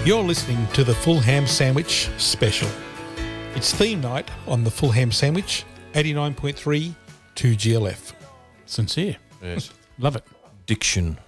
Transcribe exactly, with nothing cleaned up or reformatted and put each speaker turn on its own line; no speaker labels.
You're listening to the Full Ham Sandwich Special. It's theme night on the Full Ham Sandwich, eighty-nine point three two G L F.
Sincere.
Yes.
Love it.
Diction.